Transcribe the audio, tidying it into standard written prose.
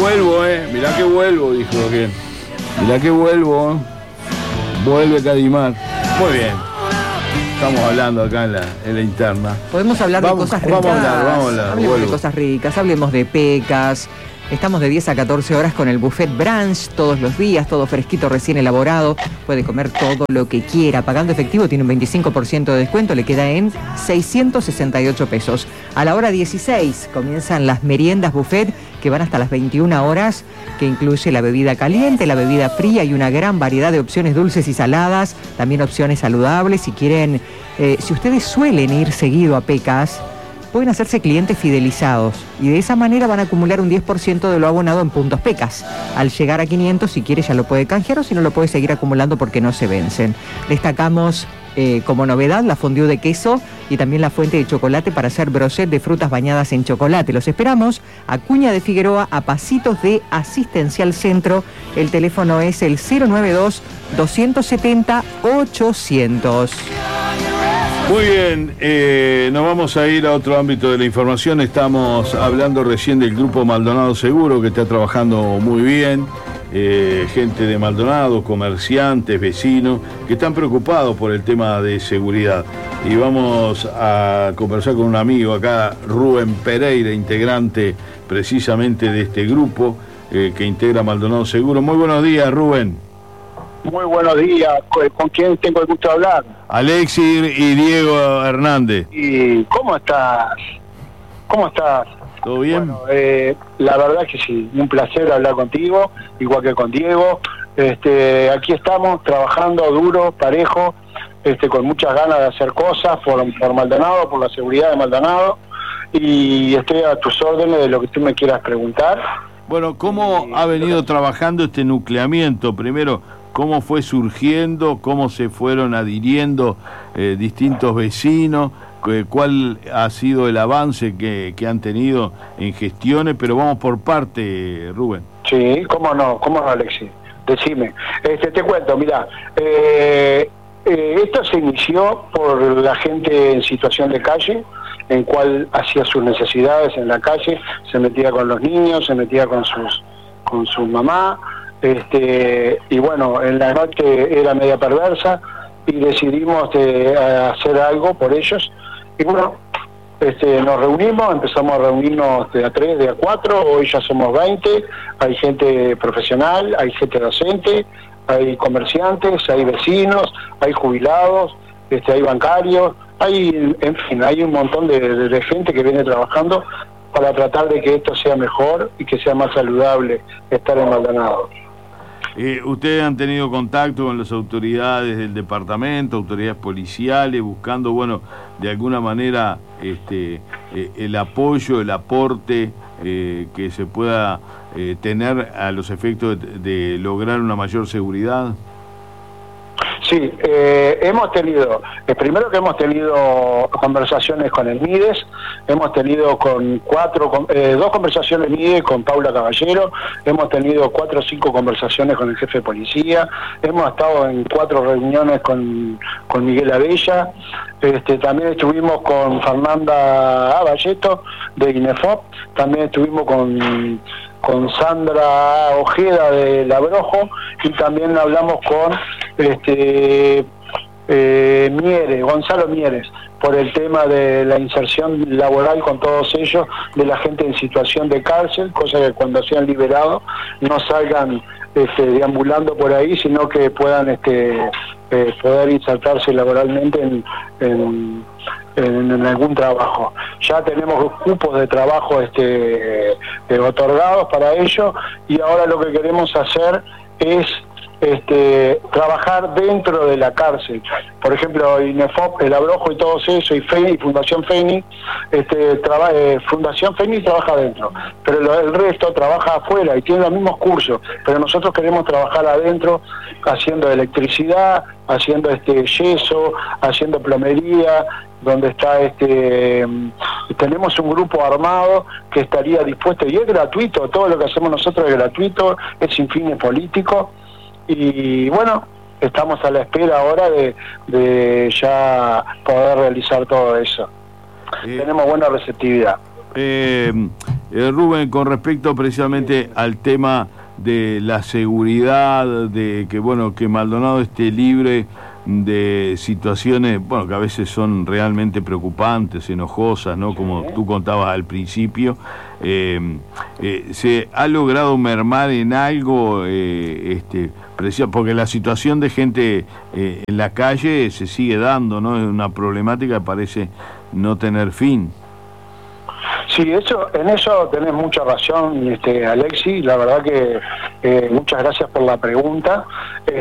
vuelvo, mirá que vuelvo, dijo que. Mirá que vuelvo, vuelve Cadimar. Muy bien. Estamos hablando acá en la interna. Podemos hablar de cosas ricas. Vamos a hablar. Hablemos de cosas ricas, hablemos de pecas. Estamos de 10 a 14 horas con el buffet brunch todos los días, todo fresquito, recién elaborado. Puede comer todo lo que quiera. Pagando efectivo tiene un 25% de descuento, le queda en 668 pesos. A la hora 16 comienzan las meriendas buffet que van hasta las 21 horas, que incluye la bebida caliente, la bebida fría y una gran variedad de opciones dulces y saladas, también opciones saludables. Si quieren, si ustedes suelen ir seguido a Pecas, pueden hacerse clientes fidelizados y de esa manera van a acumular un 10% de lo abonado en puntos Pecas. Al llegar a 500, si quiere ya lo puede canjear o si no lo puede seguir acumulando porque no se vencen. Destacamos como novedad la fondue de queso y también la fuente de chocolate para hacer brochet de frutas bañadas en chocolate. Los esperamos a Cuña de Figueroa, a pasitos de Asistencial Centro. El teléfono es el 092-270-800. Muy bien, nos vamos a ir a otro ámbito de la información. Estamos hablando recién del Grupo Maldonado Seguro, que está trabajando muy bien. Gente de Maldonado, comerciantes, vecinos, que están preocupados por el tema de seguridad. Y vamos a conversar con un amigo acá, Rubén Pereira, integrante precisamente de este grupo que integra Maldonado Seguro. Muy buenos días, Rubén. Muy buenos días. ¿Con quién tengo el gusto de hablar? Alexis y Diego Hernández. ¿Y cómo estás? ¿Cómo estás? ¿Todo bien? Bueno, la verdad que sí, un placer hablar contigo, igual que con Diego. Aquí estamos trabajando duro, parejo, con muchas ganas de hacer cosas por Maldonado, por la seguridad de Maldonado, y estoy a tus órdenes de lo que tú me quieras preguntar. Bueno, ¿cómo ha venido trabajando este nucleamiento? Primero, ¿cómo fue surgiendo? ¿Cómo se fueron adhiriendo distintos vecinos? ¿Cuál ha sido el avance que han tenido en gestiones? Pero vamos por parte, Rubén. Sí, cómo no, Alexis. Decime. Te cuento, mira, esto se inició por la gente en situación de calle, en cual hacía sus necesidades en la calle, se metía con los niños, se metía con su mamá, y bueno, en la noche era media perversa y decidimos hacer algo por ellos. Y bueno, nos reunimos, empezamos a reunirnos de a 3, de a 4, hoy ya somos 20, hay gente profesional, hay gente docente, hay comerciantes, hay vecinos, hay jubilados, hay bancarios, en fin, hay un montón de gente que viene trabajando para tratar de que esto sea mejor y que sea más saludable estar en Maldonado. ¿Ustedes han tenido contacto con las autoridades del departamento, autoridades policiales, buscando, bueno, de alguna manera el apoyo, el aporte que se pueda tener a los efectos de lograr una mayor seguridad? Sí, hemos tenido, primero que hemos tenido conversaciones con el MIDES, hemos tenido dos conversaciones MIDES con Paula Caballero, hemos tenido 4 o 5 conversaciones con el jefe de policía, hemos estado en 4 reuniones con Miguel Abella, también estuvimos con Fernanda Aballeto de INEFOP, también estuvimos con Sandra Ojeda de Labrojo y también hablamos con Gonzalo Mieres, por el tema de la inserción laboral con todos ellos, de la gente en situación de cárcel, cosa que cuando sean liberados no salgan deambulando por ahí, sino que puedan poder insertarse laboralmente en algún trabajo. Ya tenemos cupos de trabajo otorgados para ello y ahora lo que queremos hacer es trabajar dentro de la cárcel. Por ejemplo, INEFOP, el Abrojo y todos eso, y Fundación Fénix, Fundación Fénix trabaja adentro, pero el resto trabaja afuera y tiene los mismos cursos, pero nosotros queremos trabajar adentro haciendo electricidad, haciendo yeso, haciendo plomería, donde está tenemos un grupo armado que estaría dispuesto, y es gratuito, todo lo que hacemos nosotros es gratuito, es sin fines políticos. Y bueno, estamos a la espera ahora de ya poder realizar todo eso. Tenemos buena receptividad. Rubén, con respecto precisamente al tema de la seguridad, de que bueno, que Maldonado esté libre de situaciones, bueno, que a veces son realmente preocupantes, enojosas, ¿no? Como tú contabas al principio, ¿se ha logrado mermar en algo, porque la situación de gente en la calle se sigue dando, ¿no? Es una problemática que parece no tener fin. Sí, en eso tenés mucha razón, Alexis. La verdad que muchas gracias por la pregunta.